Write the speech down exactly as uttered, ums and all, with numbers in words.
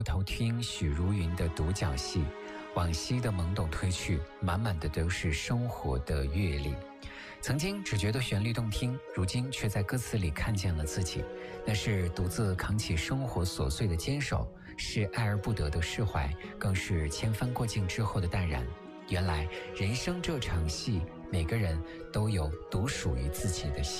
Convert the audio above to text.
头听许茹芸的独角戏，往昔的懵懂褪去，满满的都是生活的阅历。曾经只觉得旋律动听，如今却在歌词里看见了自己，那是独自扛起生活琐碎的坚守，是爱而不得的释怀，更是千帆过尽之后的淡然。原来人生这场戏，每个人都有独属于自己的戏。